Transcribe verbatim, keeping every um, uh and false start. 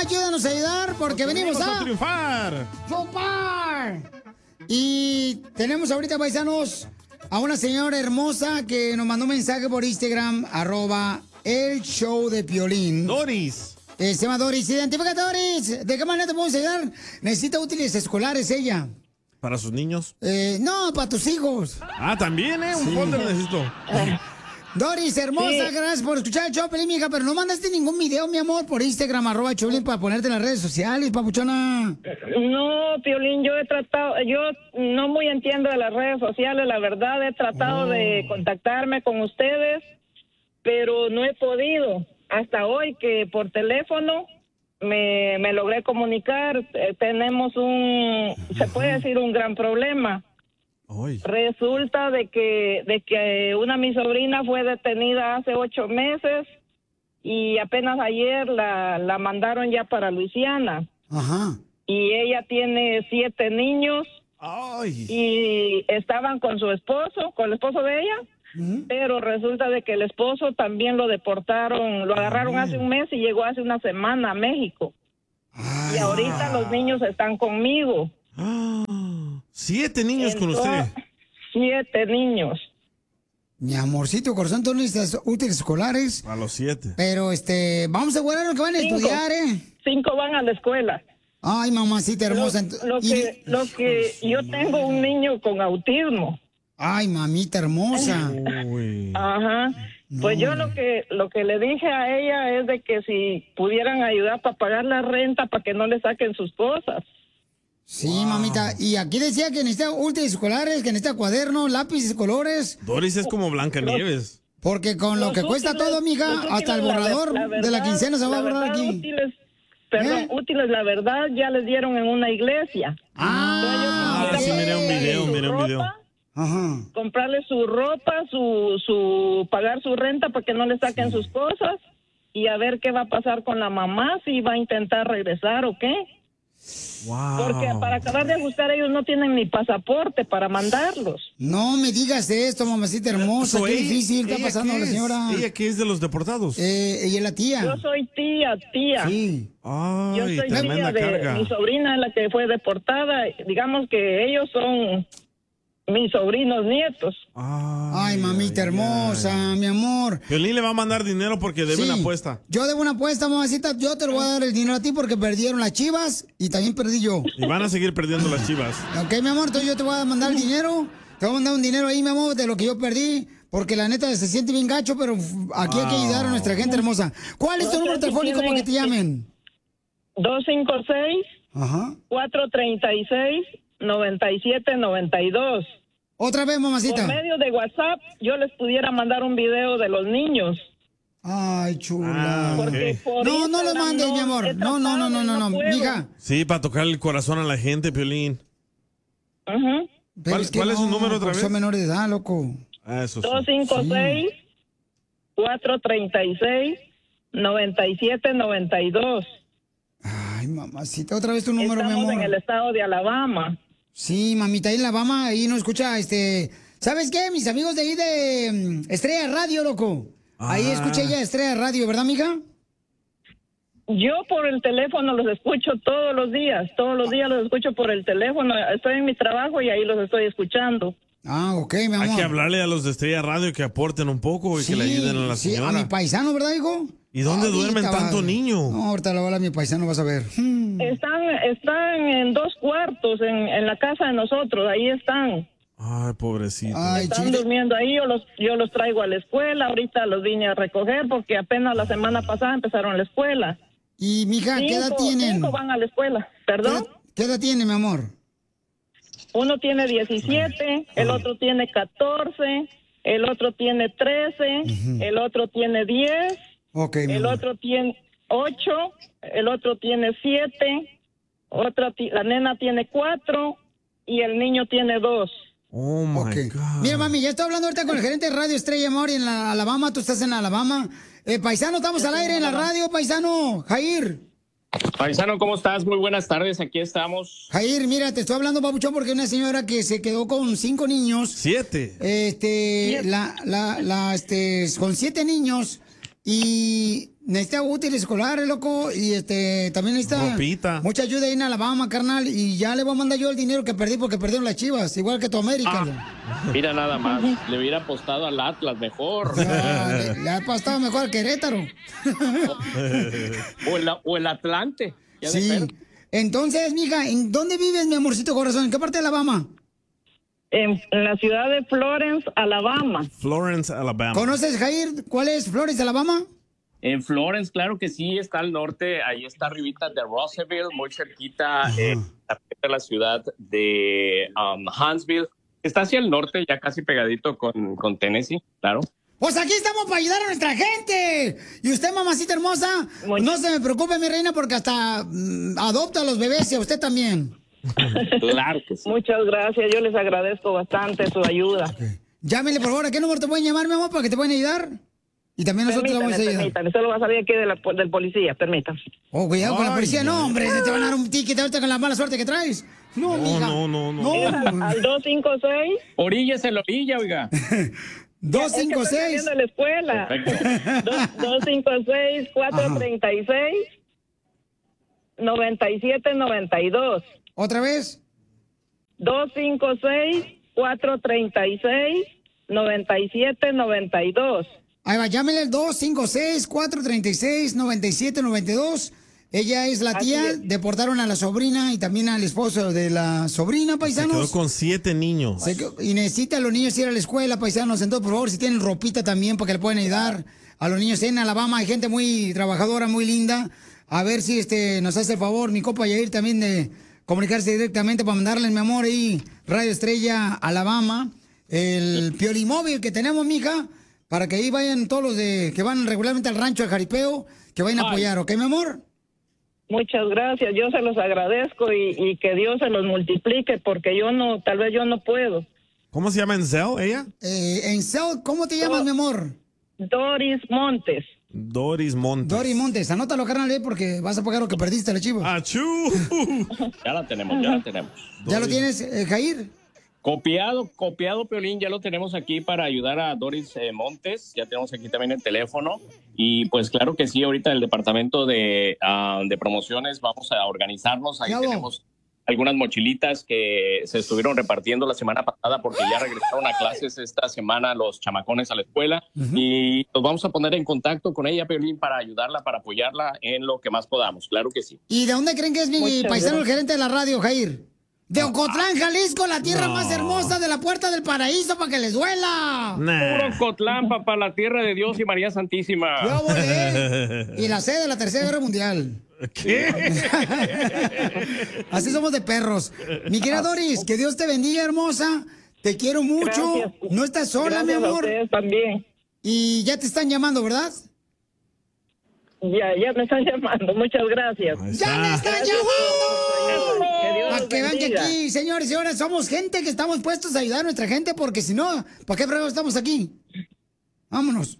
ayúdanos a ayudar porque Nos venimos venimos a... a triunfar. ¡Triunfar! Y tenemos ahorita, paisanos, a una señora hermosa que nos mandó un mensaje por Instagram, arroba el show de Piolín. Doris. Eh, se llama Doris. Identifícate, Doris. ¿De qué manera te podemos ayudar? Necesita útiles escolares ella. ¿Para sus niños? Eh, no, para tus hijos. Ah, también, ¿eh? Un Sí. folder necesito. Doris, hermosa, Sí. gracias por escuchar el show, Pelín, mija, pero no mandaste ningún video, mi amor, por Instagram, arroba Choplin, para ponerte en las redes sociales, papuchona. No, Piolín, yo he tratado, yo no muy entiendo de las redes sociales, la verdad, he tratado Oh. de contactarme con ustedes, pero no he podido. Hasta hoy que por teléfono me, me logré comunicar, eh, tenemos un, se puede decir, un gran problema. Ay. Resulta de que de que una mi sobrina fue detenida hace ocho meses y apenas ayer la, la mandaron ya para Luisiana. Ajá. Y ella tiene siete niños Ay. y estaban con su esposo, con el esposo de ella, ¿Mm? pero resulta de que el esposo también lo deportaron, lo agarraron hace un mes y llegó hace una semana a México. Ay, Y ahorita los niños están conmigo. Ah, siete niños con usted. Entonces, Siete niños. mi amorcito corazón, tú necesitas útiles escolares, A los siete. pero este, vamos a asegurarnos que van a Cinco. estudiar, ¿eh? Cinco van a la escuela. Ay, mamacita hermosa. Lo, lo Y- que, lo que yo tengo un niño con autismo. Ay, mamita hermosa. Uy. Ajá. Pues yo lo que lo que le dije a ella es de que si pudieran ayudar para pagar la renta para que no le saquen sus cosas. Sí, mamita. Y aquí decía que necesita útiles escolares, que necesita cuadernos, lápices, colores. Doris es como Blancanieves. Porque con lo Los que cuesta útiles- todo, mija, los hasta el útiles, la ver- borrador la de la verdad- quincena se va a la borrar verdad, aquí. Útiles, perdón, ¿Eh? útiles, la verdad, ya les dieron en una iglesia. Ah, Ah, sí, miré un video, Su miré un video. ropa, Ajá. comprarle su ropa, su, su, pagar su renta para que no le saquen sus cosas y a ver qué va a pasar con la mamá, si va a intentar regresar o qué. Wow. Porque para acabar de ajustar ellos no tienen ni pasaporte para mandarlos. No me digas esto, mamacita hermosa. So, Qué ella- difícil está ella pasando qué la es? señora. ¿Ella qué es de los deportados? Eh, ella es la tía. Yo soy tía, tía. Sí. Yo Ay, soy tremenda tía de carga. mi sobrina, la que fue deportada. Digamos que ellos son mis sobrinos nietos. Ay, mamita hermosa, mi amor. Piolín le va a mandar dinero porque debe Sí. una apuesta. Yo debo una apuesta, mamacita. Yo te lo voy a dar el dinero a ti porque perdieron las Chivas y también perdí yo. Y van a seguir perdiendo las Chivas. Ok, mi amor, entonces yo te voy a mandar el dinero. Te voy a mandar un dinero ahí, mi amor, de lo que yo perdí. Porque la neta se siente bien gacho, pero aquí hay que ayudar a nuestra gente hermosa. ¿Cuál es tu No sé número si telefónico tienen- para que te llamen? dos cinco seis, Ajá. cuatro tres seis, nueve siete nueve dos. Otra vez, mamacita. Por medio de WhatsApp yo les pudiera mandar un video de los niños. Ay, chula. Porque por No, no lo Instagram mandes, mi amor. he No, no, no, no, no, no. puedo. Mija. Sí, para tocar el corazón a la gente, Piolín. Ujú. pero ¿Cuál- que cuál es su no, número otra porque vez? Son menores de edad, loco. Ah, eso sí. dos cinco seis, cuatro tres seis, nueve siete nueve dos. Ay, mamacita, otra vez tu número, mi Estamos amor. en el estado de Alabama. Sí, mamita, ahí en Alabama, ahí no escucha, este... ¿Sabes qué? Mis amigos de ahí de mm, Estrella Radio, loco. Ahí Ah. escuché ya Estrella Radio, ¿verdad, mija? Yo por el teléfono los escucho todos los días, todos los días los escucho por el teléfono. Estoy en mi trabajo y ahí los estoy escuchando. Ah, ok, mi amor. Hay que hablarle a los de Estrella Radio que aporten un poco y Sí, que le ayuden a la sí, señora. a mi paisano, ¿verdad, hijo? ¿Y dónde Ahorita duermen va- tanto niño? No, ahorita la bola a mi paisano, vas a ver. Hmm. Están, están en dos cuartos en, en la casa de nosotros, ahí están. Ay, pobrecito. Ay, Están chile. durmiendo ahí, yo los, yo los traigo a la escuela, ahorita los vine a recoger porque apenas la semana pasada empezaron la escuela. Y, mija, ¿qué edad Cinco- tienen? Cinco van a la escuela, ¿Qué ¿perdón? edad- ¿Qué edad tiene, mi amor? Uno tiene diecisiete, el otro tiene catorce, el otro tiene trece, el otro tiene diez, Ok, mi el amor. otro tiene ocho, el otro tiene siete, otra ti- la nena tiene cuatro y el niño tiene dos. Oh, my Ok. God. Mira, mami, ya estoy hablando ahorita con el gerente de Radio Estrella, amor, y en la Alabama, tú estás en Alabama. Eh, paisano, estamos al aire en la radio, paisano. Jair. Paisano, ¿cómo estás? Muy buenas tardes, aquí estamos. Jair, mira, te estoy hablando, papuchón, porque una señora que se quedó con cinco niños. Siete. Este, la, la, la, este, con siete niños y necesita útiles escolares, loco, y este también necesita Ropita. mucha ayuda ahí en Alabama, carnal, y ya le voy a mandar yo el dinero que perdí porque perdieron las Chivas, igual que tu América. Ah, mira nada más, le hubiera apostado al Atlas mejor. No, le, le ha pasado mejor al Querétaro. o, el, o el Atlante. Ya Sí. de per- Entonces, mija, ¿en dónde vives, mi amorcito corazón? ¿En qué parte de Alabama? En, en la ciudad de Florence, Alabama. Florence, Alabama. ¿Conoces, Jair, cuál es Flores, Alabama? En Florence, claro que sí, está al norte, ahí está arribita de Russellville, muy cerquita eh, de la ciudad de um, Huntsville. Está hacia el norte, ya casi pegadito con, con Tennessee, claro. Pues aquí estamos para ayudar a nuestra gente. Y usted, mamacita hermosa, Muy- no se me preocupe, mi reina, porque hasta mm, adopta a los bebés y a usted también. Claro que sí. Muchas gracias, yo les agradezco bastante su ayuda. Llámele, por favor, ¿a qué número te pueden llamar, mi amor, para que te puedan ayudar? Y también nosotros le Permítame, vamos a ayudar. permítame, solo va a salir aquí de la, del policía, permítame. Oh, cuidado con la Ay, policía. No, ay. hombre, se te van a dar un ticket ahorita con la mala suerte que traes. No, No, mija. no, no, no. Al, al dos cinco seis. Oríllese la orilla, oiga. dos cinco Es que estoy seis. saliendo de la escuela. Perfecto. dos cinco seis, cuatro tres seis, nueve siete nueve dos. ¿Otra vez? dos cinco seis, cuatro tres seis, nueve siete nueve dos. Ahí va, llámele al dos cinco seis, cuatro tres seis, nueve siete nueve dos. Ella es la Así tía, es. deportaron a la sobrina y también al esposo de la sobrina, Se quedó paisanos. con siete niños. Se quedó- y necesita a los niños ir a la escuela, paisanos. Entonces, por favor, si tienen ropita también, para que le puedan ayudar a los niños en Alabama. Hay gente muy trabajadora, muy linda. A ver si este nos hace el favor, mi copa Yair, también de comunicarse directamente para mandarle, mi amor, ahí, Radio Estrella, Alabama, el Piolimóvil que tenemos, mija, para que ahí vayan todos los de que van regularmente al rancho de Jaripeo, que vayan a Ay. apoyar, ¿ok, mi amor? Muchas gracias, yo se los agradezco y, y que Dios se los multiplique porque yo no, tal vez yo no puedo. ¿Cómo se llama en Zell, ella? Eh, en South, ¿cómo te llamas, mi amor? Doris Montes. Doris Montes. Dori Montes, anótalo, carnal, eh, porque vas a pagar lo que perdiste, la chiva. ¡Achú! Ya la tenemos, ya la tenemos. ¿Ya lo tienes, eh, Jair? Copiado, copiado, Piolín, ya lo tenemos aquí para ayudar a Doris eh, Montes, ya tenemos aquí también el teléfono y pues claro que sí, ahorita el departamento de, ah, de promociones vamos a organizarnos, ahí Ya lo. tenemos algunas mochilitas que se estuvieron repartiendo la semana pasada porque ya regresaron a clases esta semana los chamacones a la escuela y nos vamos a poner en contacto con ella, Piolín, para ayudarla, para apoyarla en lo que más podamos, claro que sí. ¿Y de dónde creen que es mi Muchas paisano, el gracias. gerente de la radio, Jair? De Ocotlán, Jalisco, la tierra No. más hermosa de la puerta del paraíso, para que les duela. Nah. Puro Cotlán, papá, la tierra de Dios y María Santísima. Yo volé. Y la sede de la Tercera Guerra Mundial. ¿Qué? Así somos de perros. Mi querida Doris, que Dios te bendiga, hermosa. Te quiero mucho. Gracias. No estás sola, Gracias mi a amor. ustedes también. Y ya te están llamando, ¿verdad? Ya, ya me están llamando, muchas gracias. Ahí ¡Ya me está. están llamando! Que Dios Para los que vean que bendiga. aquí, señores y señoras, somos gente que estamos puestos a ayudar a nuestra gente, porque si no, ¿para qué prueba estamos aquí? Vámonos.